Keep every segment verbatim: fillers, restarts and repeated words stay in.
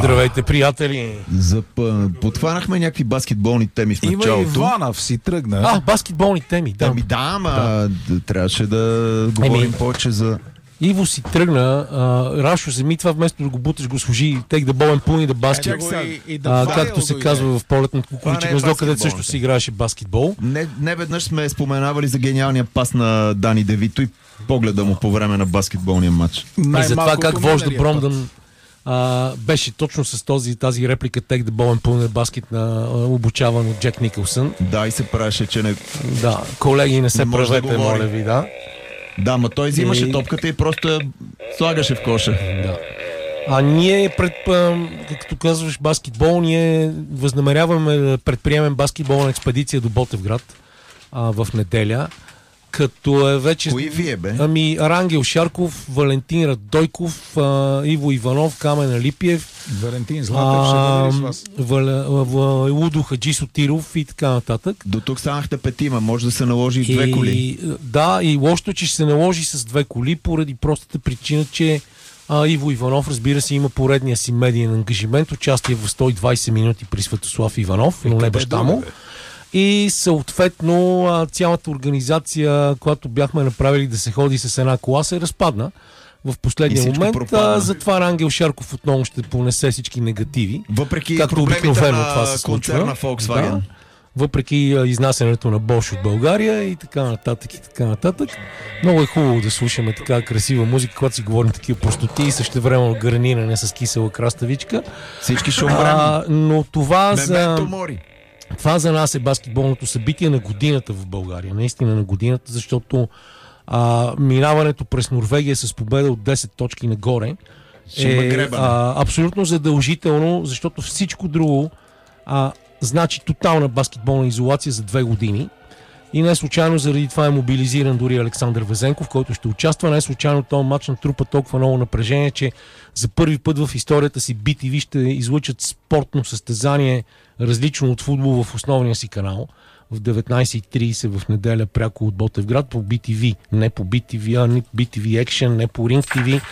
Здравейте, приятели! Зап... Подхванахме някакви баскетболни теми в началото. Има Иванов си тръгна. А, баскетболни теми, да. Ами да, ама да. трябваше да говорим Еми... повече за... Иво си тръгна, а, Рашо, вземи това вместо да го буташ, го служи take the ball and pull the basket. Е, и, и да а, както се казва в полетното кукуриче гнездо, където също си играеше баскетбол. Не, не веднъж сме споменавали за гениалния пас на Дани Девито и погледа му по време на баскетболния матч. И за това как вожда Бромдън а, беше точно с този, тази реплика take the ball and pull the basket на обучаван от Джек Никълсън. Да, и се правеше, че не... Да, колеги, не се не правете, да моля ви, да. Да, ма той взимаше и... топката и просто я слагаше в коша. Да. А ние, пред, както казваш, баскетбол, ние възнамеряваме да предприемем баскетболна експедиция до Ботевград а, в неделя. Като е вече... Кои вие, бе? Ами, Рангел Шарков, Валентин Радойков, а, Иво Иванов, Камен Алипиев, Валентин Златев ще бъде с вас. Вал, Лудо Хаджи Сотиров и така нататък. До тук станахте петима, може да се наложи и две коли. Да, и лошото, че ще се наложи с две коли, поради простата причина, че а, Иво Иванов, разбира се, има поредния си медиен ангажимент, участие в сто и двайсет минути при Светослав Иванов, но не баща му. И съответно цялата организация, която бяхме направили да се ходи с една кола, се разпадна в последния момент. А, затова Рангел Шарков отново ще понесе всички негативи. Въпреки както проблемите на това се концерна Volkswagen. Да, въпреки а, изнасянето на Bosch от България и така нататък и така нататък. Много е хубаво да слушаме така красива музика, когато си говорим такива простоти и същевременно гарниране с кисела краставичка. Всички ще умрем. Но това за... мори. Това за нас е баскетболното събитие на годината в България. Наистина на годината, защото а, минаването през Норвегия с победа от десет точки нагоре е а, абсолютно задължително, защото всичко друго а, значи тотална баскетболна изолация за две години. И не случайно заради това е мобилизиран дори Александър Везенков, който ще участва. Не случайно този матч натрупа толкова много напрежение, че за първи път в историята си би ти ви ще излъчат спортно състезание различно от футбол в основния си канал в деветнайсет и трийсет в неделя пряко от Ботевград по би ти ви. Не по би ти ви, а не би ти ви Action, не по Ring ти ви.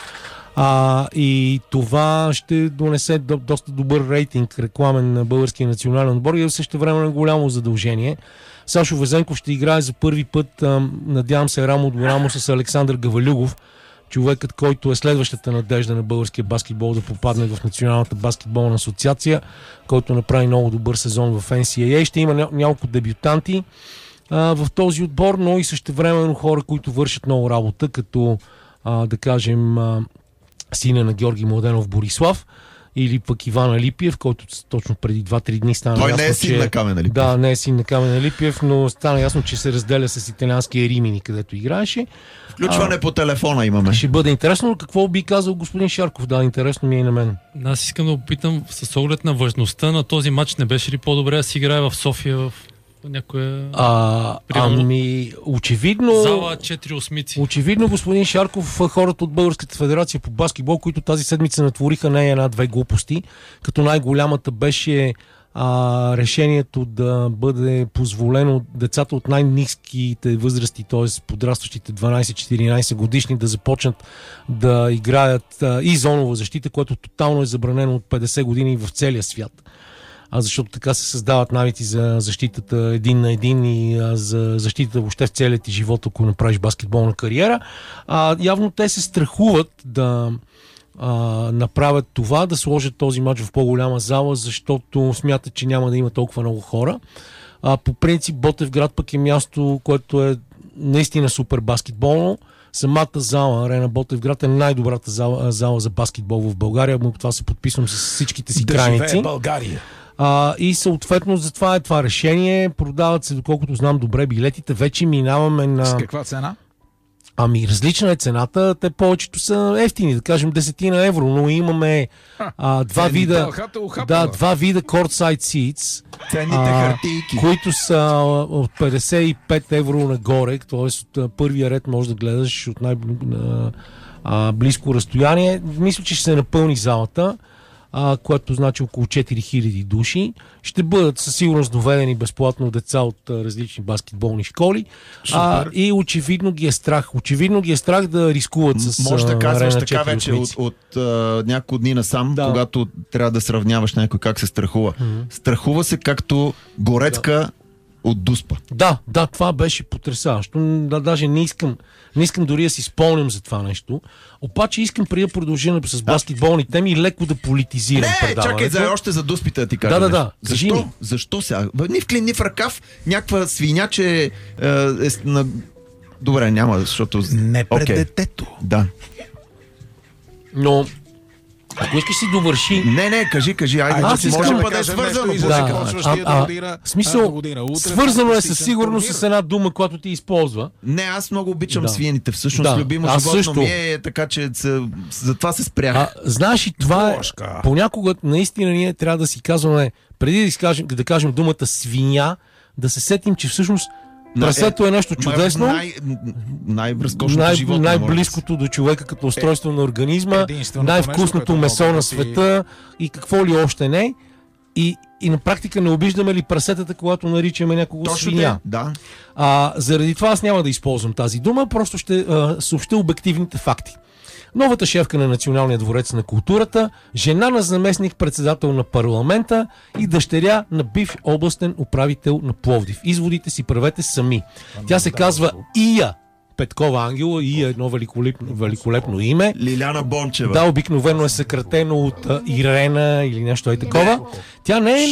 А, и това ще донесе до, доста добър рейтинг рекламен на българския национален отбор и също време голямо задължение. Сашо Везенков ще играе за първи път, а, надявам се, рамо до рамо с Александър Гавалюгов, човекът, който е следващата надежда на българския баскетбол да попадне в Националната баскетболна асоциация, който направи много добър сезон в Ен Си Ей Ей. Ще има ня- няколко дебютанти а, в този отбор, но и същевременно хора, които вършат много работа, като а, да кажем а, сина на Георги Младенов Борислав, или пък Иван Алипиев, който точно преди два-три дни стана Той ясно, не е син че... на Камен Алипиев. Да, не е син на Камен Алипиев, но стана ясно, че се разделя с италианския Римини, където играеше. Включване а, по телефона имаме. Ще бъде интересно. Какво би казал господин Шарков? Да, интересно ми е и на мен. Аз искам да опитам с оглед на важността на този матч. Не беше ли по-добре да си играе в София в някоя... А, ами, очевидно... Зала четири осмици. Очевидно, господин Шарков, хората от Българската федерация по баскетбол, които тази седмица натвориха не една-две глупости, като най-голямата беше а, решението да бъде позволено децата от най-ниските възрасти, т.е. подрастващите дванайсет-четиринайсет годишни, да започнат да играят а, и зонова защита, което тотално е забранено от петдесет години в целия свят. А защото така се създават навици за защитата един на един и а, за защитата въобще в целия ти живот, ако направиш баскетболна кариера. А, явно те се страхуват да а, направят това, да сложат този матч в по-голяма зала, защото смятат, че няма да има толкова много хора. А, по принцип Ботевград пък е място, което е наистина супер баскетболно. Самата зала, Арена Ботевград, е най-добрата зала, зала за баскетбол в България. Това се подписвам с всичките си да крайници. живее България! А, и съответно затова е това решение. Продават се, доколкото знам добре, билетите. Вече минаваме на... С каква цена? Ами различна е цената. Те повечето са ефтини, да кажем десетина евро, но имаме а, два вида да, два вида courtside seats, а, които са от петдесет и пет евро нагоре, т.е. от първия ред можеш да гледаш от най-близко разстояние. Мисля, че ще се напълни залата. а, което значи около четири хиляди души. Ще бъдат със сигурност доведени безплатно деца от а, различни баскетболни школи. А, и очевидно ги е страх. Очевидно ги е страх да рискуват с Може да казваш арена така вече от, от а, няколко дни насам, да. Когато трябва да сравняваш някой как се страхува. Mm-hmm. Страхува се както Горецка да. От Дуспа. Да, да, това беше потресаващо. Да, даже не искам, не искам дори да си спомням за това нещо. Обаче искам преди да продължим с баскетболни теми леко да политизирам не, предаването. Чакай, за още за Дуспите да ти кажа. Да, да, да. Защо? Защо? Защо сега? Ни в клин, ни в ръкав, някаква свиня, че е, е на... Добре, няма, защото... Не пред okay. детето. Да. Но... Ако искаш си довърши... Не, не, кажи, кажи. Айде, аз да искам да да бъде свързано. Да, да, а, а, а, смисъл, година, утре, свързано е със сигурност с една дума, която ти използва. Не, аз много обичам да. свиените. Всъщност, да. любимо аз животно също. ми е, така че за това се спрях. А, знаеш и това е... Понякога наистина ние трябва да си казваме, преди да, изкажем, да кажем думата свиня, да се сетим, че всъщност прасето е нещо чудесно. Най, най-разкошното най- животно. Най-близкото до човека като устройство е, на организма, най-вкусното нещо, месо на света и какво ли още не. И, и на практика не обиждаме ли прасетата, когато наричаме някого точно свиня. Те, да. А, заради това аз няма да използвам тази дума, просто ще а, съобщя обективните факти. Новата шефка на Националния дворец на културата, жена на заместник председател на парламента и дъщеря на бивш областен управител на Пловдив. Изводите си правете сами. Тя се казва Ия Петкова Ангела, Ия е едно великолепно, великолепно име. Лиляна Бончева. Да, обикновено е съкратено от а, Ирена или нещо е такова. Тя не е...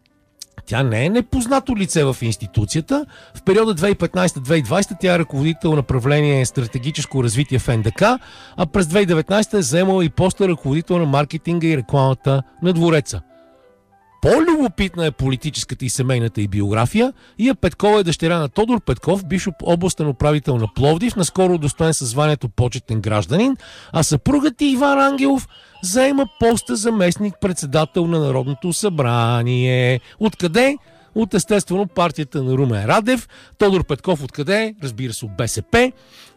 Тя не е непознато лице в институцията. В периода две хиляди и петнадесета - две хиляди и двадесета тя е ръководител на направление стратегическо развитие в Ен Де Ка, а през две хиляди и деветнадесета е заемала и поста ръководител на маркетинга и рекламата на двореца. По-любопитна е политическата и семейната и биография. Ия Петкова е дъщеря на Тодор Петков, бивш областен управител на Пловдив, наскоро удостоен със званието почетен гражданин, а съпругът ти Иван Ангелов заема поста заместник председател на Народното събрание. Откъде? От естествено партията на Румен Радев. Тодор Петков откъде? Разбира се, от Бе Се Пе.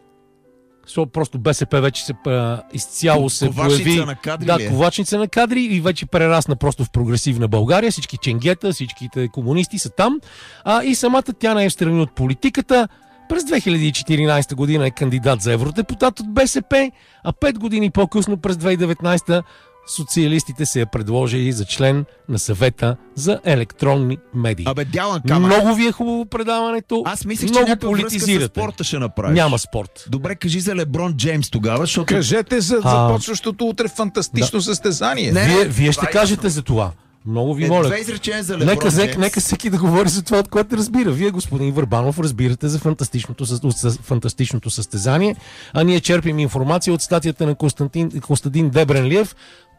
So, просто Бе Се Пе вече се а, изцяло се ковачница появи. На кадри, да, е? ковачница на кадри и вече прерасна просто в прогресивна България. Всички ченгета, всичките комунисти са там. А, и самата тя не е встрани от политиката. През две хиляди и четиринадесета година е кандидат за евродепутат от Бе Се Пе, а пет години по-късно през две хиляди и деветнадесета социалистите се я предложили за член на съвета за електронни медии. Абе, дялан камък. Много ви е хубаво предаването. Аз мислих, много че някаква връзка политизирате. с спорта ще направиш. Няма спорт. Добре, кажи за Леброн Джеймс тогава, защото... Кажете за А... започващото утре фантастично да. състезание. Не, Вие, вие ще това е кажете ясно. за това. Много ви Е, моля. две изречения за Леброн Нека, Джеймс. нека всеки да говори за това, от което разбира. Вие, господин Върбанов, разбирате за фантастичното, със- фантастичното състезание, а ние черпим информация от статията на Константин, Константин Дебренлиев,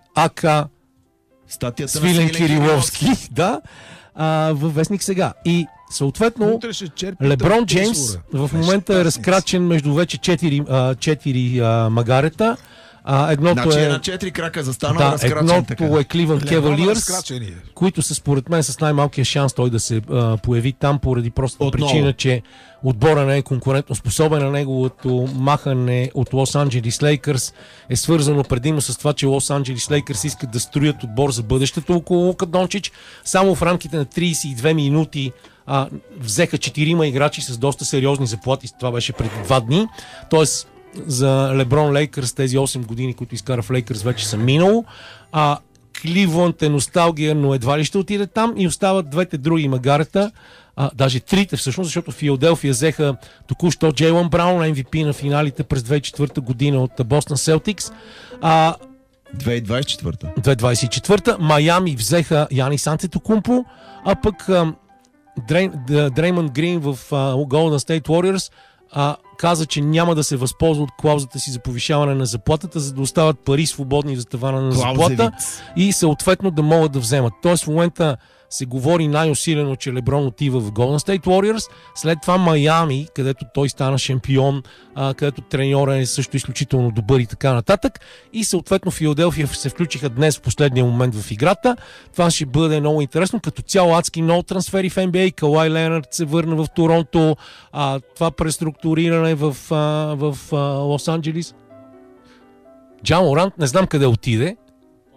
ака Статията Свилен на Кириловски, да, а, във вестник Сега. И съответно Леброн Джеймс в момента е разкрачен между вече четири, а, четири а, магарета. А, едното значи е... е на четири крака застанал, Да, разкрачен едното така. е Кливънд Кевалиърс, които са според мен с най-малкия шанс той да се а, появи там поради простата Отново. причина, че отбора не е конкурентно способен, на неговото махане от Лос Анджелис Лейкърс е свързано предимно с това, че Лос Анджелис Лейкърс искат да строят отбор за бъдещето около Лука Дончич. Само в рамките на тридесет и две минути а, взеха четирима играчи с доста сериозни заплати. Това беше преди два дни. Тоест за Леброн Лейкърс тези осем години, които изкара в Лейкърс, вече са минало. А Кливънд е носталгия, но едва ли ще отиде там и остават двете други магарета, а, даже трите всъщност, защото Филаделфия взеха току-що Джейлън Браун, Ем Ви Пи на финалите през две хиляди и четвърта година от Бостън Селтикс. А, две хиляди двадесет и четвърта. две хиляди двадесет и четвърта Майами взеха Янис Антетокумпо, а пък а, Дрей, Дреймънд Грин в а, Golden State Warriors а, каза, че няма да се възползва от клаузата си за повишаване на заплатата, за да остават пари свободни за тавана на заплата и съответно да могат да вземат. Тоест в момента се говори най-усилено, че Леброн отива в Golden State Warriors, след това Майами, където той стана шампион, а, където треньора е също изключително добър и така нататък, и съответно Филаделфия се включиха днес в последния момент в играта. Това ще бъде много интересно. Като цяло адски много трансфери в Ен Би Ей. Кауай Ленард се върна в Торонто, а, това преструктуриране в, а, в а, Лос Анджелис. Джа Морант не знам къде отиде.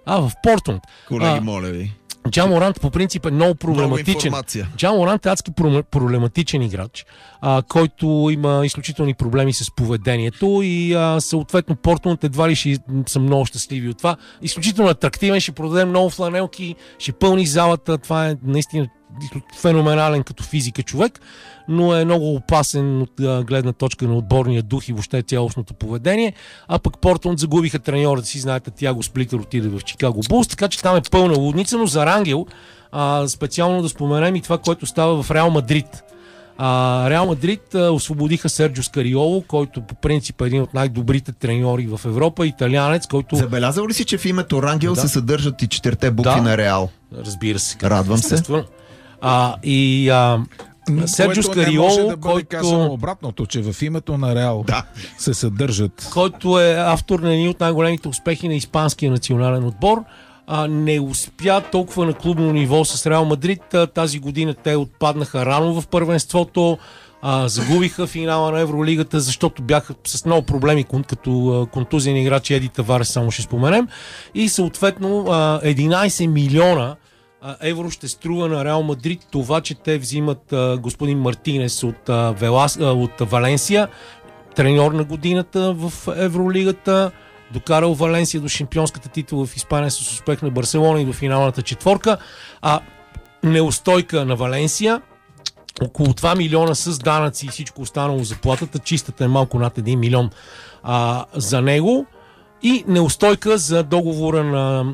А, в Портленд. Колеги, а, моля ви. Джа Морант по принцип е много проблематичен. Джа Морант е адски проблематичен играч, а, който има изключителни проблеми с поведението и а, съответно Портленд едва ли ще са много щастливи от това. Изключително атрактивен, ще продаде много фланелки, ще пълни залата. Това е наистина феноменален като физика човек, но е много опасен от а, гледна точка на отборния дух и въобще цялостното поведение. А пък Портленд загубиха треньорът си, знаете, Тиаго Сплитър отиде в Чикаго Булс, така че там е пълна лудница, но за Рангел а, специално да споменем и това, което става в Реал Мадрид. А, Реал Мадрид а, освободиха Серджио Скариоло, който по принцип е един от най-добрите треньори в Европа, италианец, който... Забелязал ли си, че в името Рангел да. се съдържат и четирите букви да. на Реал? Разбира се. Радвам се. А, и а, Серджио Скариоло, не може да бъде който... казано обратното, че в името на Реал да. се съдържат. Който е автор на един от най-големите успехи на испанския национален отбор. А, не успя толкова на клубно ниво с Реал Мадрид. Тази година те отпаднаха рано в първенството. А, загубиха финала на Евролигата, защото бяха с много проблеми, като контузен играч Еди Таварес, само ще споменем. И съответно единайсет милиона евро ще струва на Реал Мадрид това, че те взимат а, господин Мартинес от, а, Велас, а, от Валенсия, треньор на годината в Евролигата, докарал Валенсия до шампионската титла в Испания с успех на Барселона и до финалната четворка. А неустойка на Валенсия, около два милиона с данъци и всичко останало заплатата, чистата е малко над един милион а, за него, и неустойка за договора на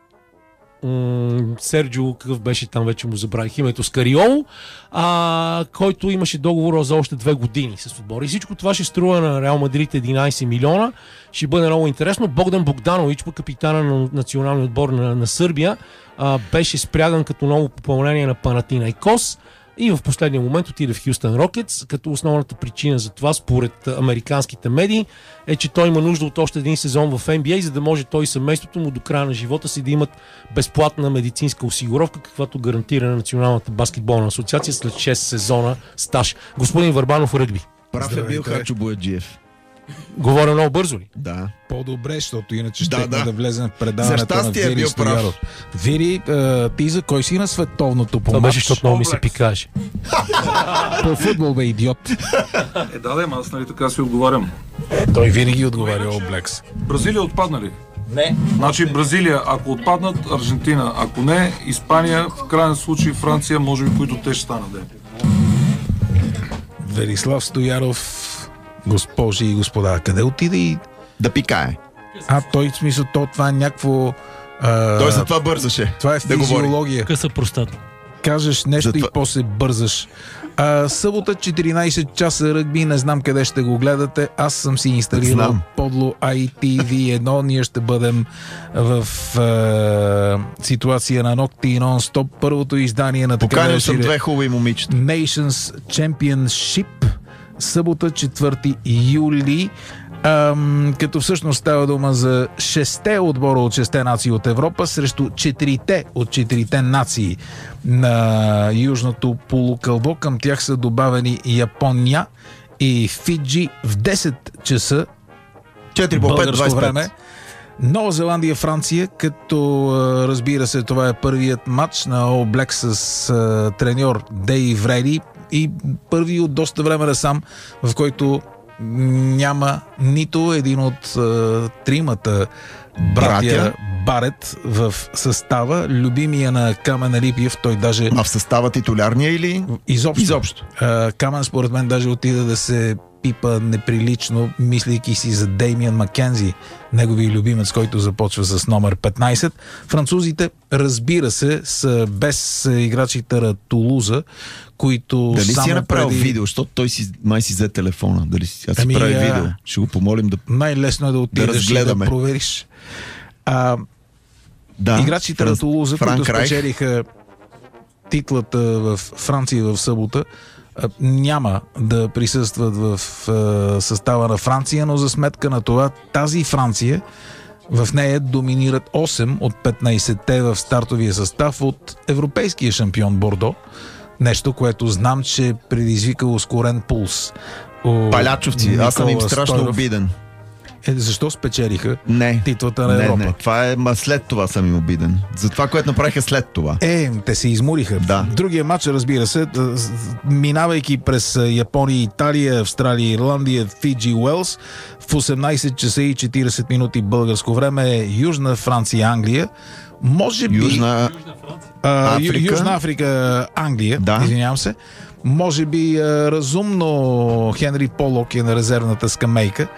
Серджио, какъв беше там, вече му забравих името, Скариоло, а, който имаше договор за още две години с отбора. И всичко това ще струва на Реал Мадрид единайсет милиона. Ще бъде много интересно. Богдан Богданович, капитана на националния отбор на, на Сърбия, а, беше спряган като ново попълнение на Панатинайкос и в последния момент отиде в Хюстън Рокетс, като основната причина за това, според американските медии, е, че той има нужда от още един сезон в Н Б А, за да може той и семейството му до края на живота си да имат безплатна медицинска осигуровка, каквато гарантира Националната баскетболна асоциация след шест сезона стаж. Господин Върбанов, ръгби. Прав е бил Хачо Бояджиев. Говоря много бързо ли? Да. По-добре, защото иначе ще да, да. да влезем в предаването на Вири Вири Стояров. Вири, ти за кой си на световното по Това матч? беше, защото много ми се пикаше. По футбол, бе, идиот. Е, да, да, аз нали така си отговарям. Той винаги отговаря All Blacks. Бразилия отпадна ли? Не. Значи Бразилия, ако отпаднат, Аржентина. Ако не, Испания, в крайен случай Франция, може би, които те ще станат. Да. Велислав Стояров, госпожи и господа, къде отиде и... Да пикае. А, той в смисъл, то, това е някакво... А... Той за това бързаше. Това е да физиология. Къса простата. Кажеш нещо това... и после бързаш. А, събота четиринайсет часа ръгби, не знам къде ще го гледате. Аз съм си инсталирал знам. Подло Ай Ти Ви едно. Ние ще бъдем в а, ситуация на нокти и нон-стоп. Първото издание на така поканил съм две хубави момичета. Nations Championship. Събота, четвърти юли. Ам, като всъщност става дума за шесте отбора от шесте нации от Европа срещу четирите от четирите нации на Южното полукълбо. Към тях са добавени Япония и Фиджи в десет часа четири по пет, двайсет и пет. време. Нова Зеландия, Франция, като разбира се това е първият матч на All Blacks с а, треньор Дейв Реди и първи от доста време насам, в който няма нито един от а, тримата братя, братя Барет в състава. Любимия на Камен Рипиев, той даже... А в състава титулярния или? Изобщо. Изобщо. А, Камен според мен даже отида да се пипа неприлично, мислейки си за Деймиан Маккензи, негови любимец, който започва с номер петнайсет. Французите, разбира се, са без играчите на Тулуза, които дали само си е направил преди... видео, защото той си, май си взе телефона. Дали си, аз си ами, прави а... видео. Ще го помолим да... Най-лесно е да отидеш да, да провериш. А, да, играчите Фран... на Тулуза, Франк които Райх спечелиха титлата в Франция в събота, няма да присъстват в състава на Франция, но за сметка на това тази Франция, в нея доминират осем от петнайсетте в стартовия състав от европейския шампион Бордо. Нещо, което знам, че предизвика ускорен пулс. Палячовци, аз съм им страшно Стойров. обиден. Е, защо спечелиха не, титлата на не, Европа? Не, това е, ма след това съм им обиден. За това, което направиха след това. Е, те се измориха. Да. Другия матч, разбира се, минавайки през Япония, Италия, Австралия, Ирландия, Фиджи, Уелс, в осемнайсет часа и четирийсет минути българско време, Южна Франция, Англия. Може би... Южна, а, Африка. Южна Африка, Англия, да. извинявам се. Може би а, разумно Хенри Полок е на резервната скамейка,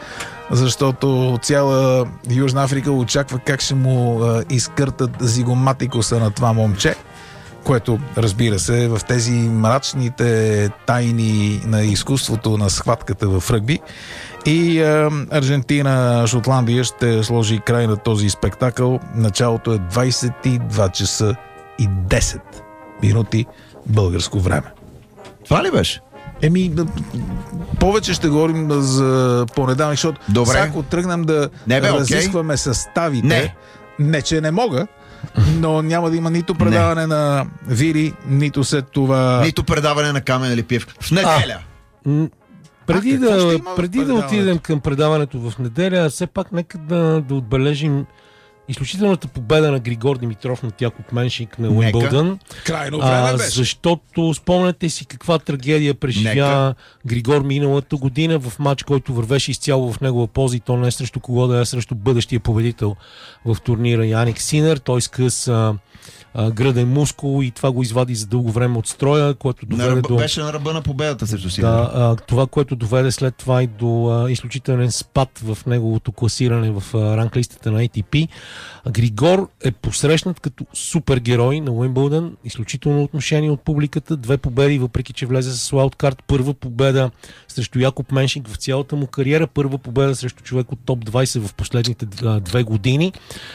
защото цяла Южна Африка очаква как ще му а, изкъртат зигоматикуса на това момче, което, разбира се, в тези мрачните тайни на изкуството на схватката в ръгби. И а, Аржентина, Шотландия ще сложи край на този спектакъл. Началото е двайсет и два часа и десет минути българско време. Това ли беше? Еми, повече ще говорим за понеделник, защото Добре. сега ако тръгнем да не, бе, разискваме окей. съставите, не. не, че не мога, но няма да има нито предаване не. на Вири, нито след това... Нито предаване на Камен Липиев. В неделя! А, преди а, да, преди да отидем към предаването в неделя, все пак нека да, да отбележим изключителната победа на Григор Димитров над Якоб Меншик на Уимбълдън. Крайно време беше. Защото спомняте си каква трагедия преживя Григор миналата година в матч, който вървеше изцяло в негова полза и то не срещу кого да е, срещу бъдещия победител в турнира Яник Синер. Той скъса гръден мускул и това го извади за дълго време от строя, което доведе ръба, до... Беше на ръба на победата срещу Синер. Да, а, това, което доведе след това и до а, изключителен спад в неговото класиране в а, ранглистата на Ей Ти Пи. А Григор е посрещнат като супергерой на Уимбълдън, изключително отношение от публиката, две победи, въпреки че влезе с уайлдкарт, първа победа срещу Якоб Меншик в цялата му кариера, първа победа срещу човек от топ двайсет в последните а, две години.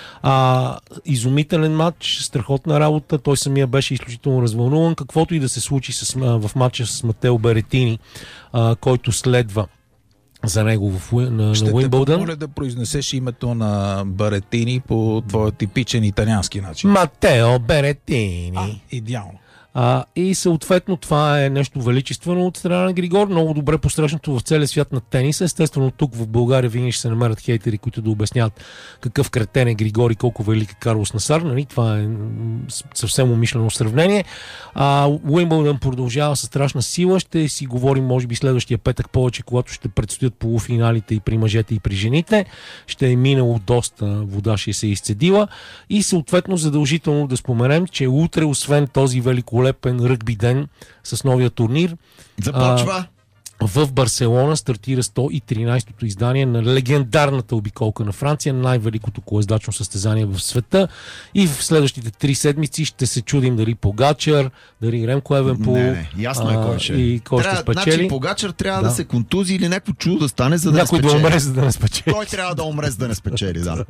А, изумителен матч, страхотна работа, той самия беше изключително развълнуван, каквото и да се случи с, а, в матча с Матео Беретини, а, който следва за него в, на, Ще на Уимбълдън. Ще те помоля да произнесеш името на Беретини по твоя типичен италиански начин. Матео Беретини. А, идеално. А, и съответно това е нещо величествено от страна на Григор, много добре посрещнато в целия свят на тениса. Естествено тук в България винаги ще се намерят хейтери, които да обясняват какъв кретен е Григор и колко велик е Карлос Насар. Нали? Това е съвсем умишлено сравнение. А, Уимбълдън продължава със страшна сила. Ще си говорим може би следващия петък повече, когато ще предстоят полуфиналите и при мъжете и при жените. Ще е минало доста вода, ще се изцедила и съответно задължително да споменем, че утре, освен този великолепен ръгби ден с новия турнир, започва. А, в Барселона стартира сто и тринайсетото издание на легендарната обиколка на Франция, най-великото колездачно състезание в света. И в следващите три седмици ще се чудим дали Погачар, дали Ремко Евенпол. Не, не, ясно е кой ще. И кой трябва, ще спечели. Значи Погачар трябва да. да се контузи или някакво чудо да стане, за да някой не спечели. да умре, за да не спечели. Той трябва да умре, за да не спечели, да.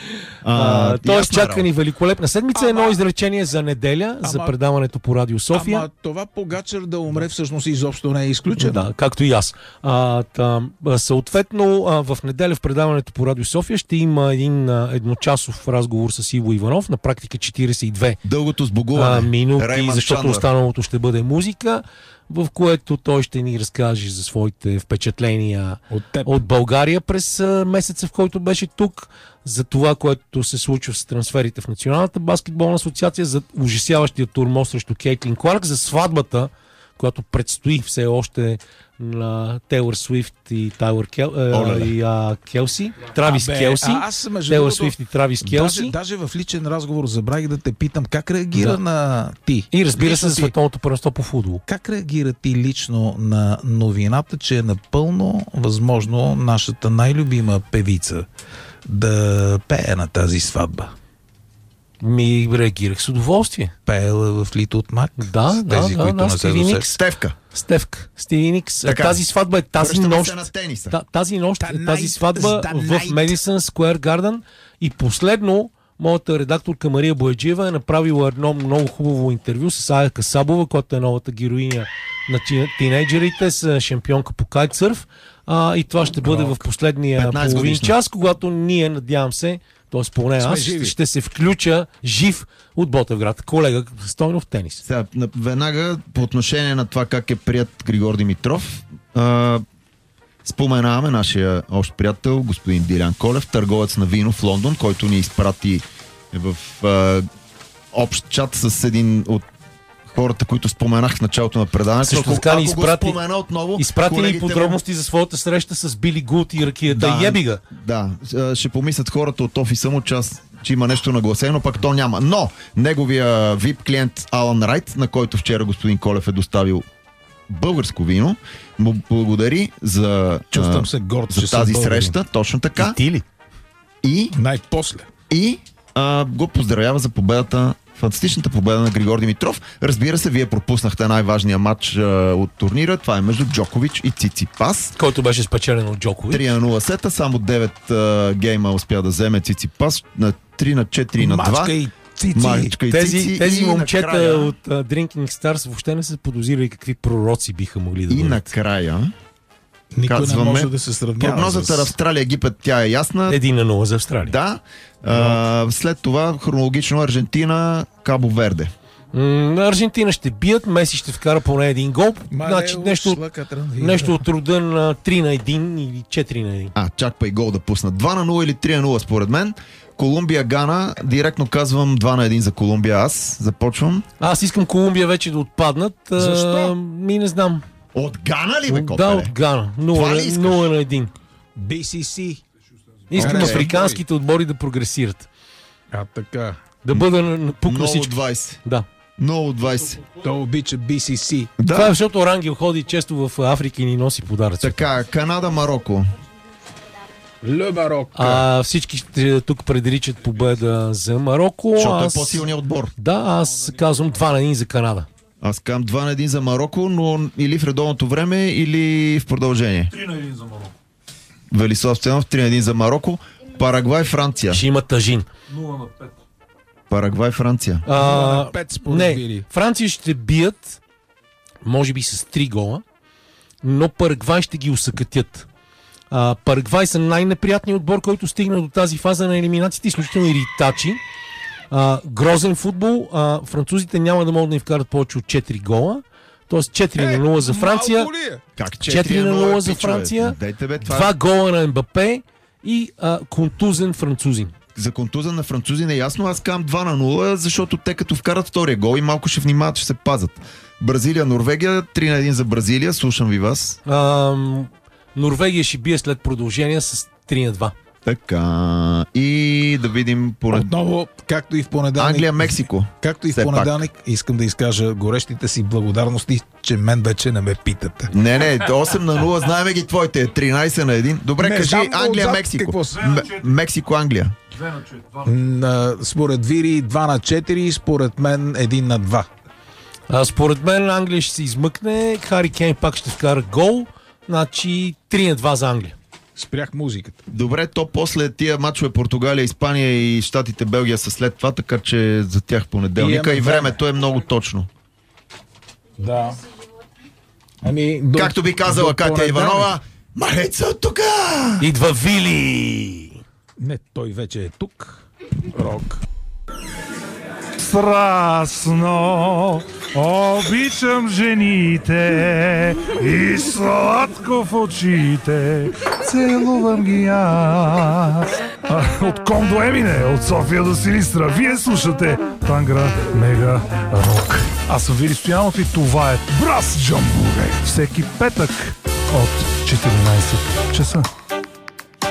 А, Тоест чака работа. ни великолепна седмица. Ама... Едно изречение за неделя, Ама... за предаването по Радио София. Ама това Погачар да умре всъщност изобщо не е изключено. Да, както и аз. А, та, съответно, а, в неделя в предаването по Радио София ще има един а, едночасов разговор с Иво Иванов, на практика четирийсет и две Дългото сбогуване. а, минути, Реймънд защото Чандлър. останалото ще бъде музика, в което той ще ни разкаже за своите впечатления От теб. от България през а, месеца, в който беше тук, за това, което се случва с трансферите в Националната баскетболна асоциация, за ужасяващия турмоз срещу Кейтлин Кларк, за сватбата, която предстои все още на Тейлър Суифт и Тайлър Кел, е, и а, Келси, Травис а, бе, Келси, а аз, между Тейлър другото, Суифт и Травис Келси. Даже, даже в личен разговор забравих да те питам как реагира Да. на ти. И разбира се, Лично за ти. световното първенство по футбол. Как реагира ти лично на новината, че е напълно възможно нашата най-любима певица да пее на тази сватба? Ми реагирах с удоволствие. Пеела в Литл Мак? Да, да, тези, да, които да, не се Стиви досещат. Никс. Стевка. Стевка, Стиви Никс. Така. Тази сватба е тази Връщаме нощ. се на тениса. Та, тази нощ The е тази night сватба is the в night. Madison Square Garden. И последно, моята редакторка Мария Бояджиева е направила едно много хубаво интервю с Ая Касабова, която е новата героиня на ти- тинейджерите, с шампионка по кайтсърф. А, и това ще бъде в последния петнайсет половин годишна. час, когато ние, надявам се, т.е. поне Сме аз, живи. ще се включа жив от Ботевград. Колега, стойно в тенис. Сега, на- веднага по отношение на това как е прият Григор Димитров, а, Споменаваме нашия общ приятел, господин Дилян Колев, търговец на вино в Лондон, който ни изпрати в а, общ чат с един от хората, които споменах в началото на предаването. Също Ако, така ако ни изпрати, го спомена отново, изпрати ни подробности му... за своята среща с Били Гулт и ракията да, Ебига. Да, ще помислят хората от офиса му, че, аз, че има нещо нагласено, пък то няма. Но неговия ви ай пи клиент Алан Райт, на който вчера господин Колев е доставил българско вино, му благодари за, Чувствам се горд, за че тази съм среща. Точно така. И ти ли? И, най-после. и а, го поздравява за победата, фантастичната победа на Григор Димитров. Разбира се, вие пропуснахте най-важния матч а, от турнира. Това е между Джокович и Циципас. Който беше спечелен от Джокович. три на нула сета, само девет а, гейма успя да вземе Циципас на три на четири на два. Мачка и цици. Мачка и Тези, цици. тези И момчета накрая, от uh, Drinking Stars въобще не са подозирали какви пророци биха могли да и бъдат. накрая Никой казваме, не може да се сравнява прогнозата с... на Австралия-Египет, тя е ясна. Един на нула за Австралия. Да. А, след това хронологично Аржентина, Кабо Верде. М, Аржентина ще бият, Меси ще вкара поне един гол. Ма, Значи не, нещо, ушла, Катран, нещо от рода на три на един или четири на един. А, чак па и гол да пуснат. два на нула или три на нула според мен. Колумбия, Гана, директно казвам два на един за Колумбия. Аз започвам. Аз искам Колумбия вече да отпаднат. Защо? А, ми не знам. От Гана ли, бе, Да, Копеле? от Гана. Това ли искаш? нула на един. би си си. Искам Окей. африканските отбори да прогресират. А така. Да бъда на, на пук на нула от всички. двайсет. Да. нула от двайсет. Той обича би си си. Да. Това е защото Рангел ходи често в Африка и ни носи подаръци. Така, Канада, Мароко. Ле Марок. А, всички ще тук предричат победа за Мароко. Защото аз... е по-силният отбор. Да, аз казвам два на един за Канада. Аз казвам два на един за Мароко, но или в редовното време, или в продължение. три на един за Мароко. Велислав Стенов, три на един за Мароко. Парагвай, Франция. Ще има тъжин. нула на пет. Парагвай, Франция. А, пет според не, Вили. Франция ще бият, може би с три гола, но Парагвай ще ги усъкътят. А, Парагвай са най-неприятният отбор, който стигна до тази фаза на елиминациите, изключително иритачи. А, грозен футбол. А, французите няма да могат да им вкарат повече от четири гола. Тоест четири на нула за Франция, Малко ли е? Как четири на нула за Франция, Дайте, бе, това е- два гола на Мбапе и а, контузен французин. За контуза на французи не е ясно. Аз казвам два на нула, защото те като вкарат втория гол и малко ще внимават, ще се пазат. Бразилия, Норвегия, три на един за Бразилия. Слушам ви вас. А, Норвегия ще бие след продължение с три на два. Така. И да видим понед... Отново, както и в понеделник. Англия, Мексико. Както и в Все понеделник, искам да изкажа горещите си благодарности, че мен вече не ме питате. Не, не, осем на нула, знаем ги твоите. тринайсет на един. Добре, Не, кажи знам Англия, отзад Мексико. какво са. М- Мексико, Англия. две на четири. два на На, според Вири два на четири, според мен един на два. А, според мен Англия ще се измъкне, Хари Кейн пак ще вкара гол, значи три на два за Англия. Спрях музиката. Добре, то после тия матчове Португалия, Испания и Щатите, Белгия са след това, така че за тях понеделника Имаме и времето е много точно. Да. Ами, до, Както би казала до Катя понеделник. Иванова, Мареца от тука! Идва Вили! Не, той вече е тук. Рок. Страстно обичам жените и сладко в очите целувам ги аз. А, От Ком до Емине, от София до Силистра, вие слушате Тангра Мега Рок. Аз съм Вили Стоянов и това е Брас Джамбуре. Всеки петък от четиринайсет часа.